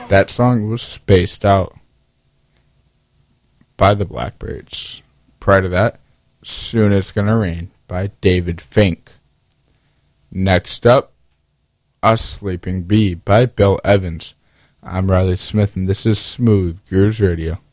That song was Spaced Out by the Blackbirds. Prior to that, Soon It's Gonna Rain by David Fink. Next up, A Sleeping Bee by Bill Evans. I'm Riley Smith, and this is Smooth Grooves Radio.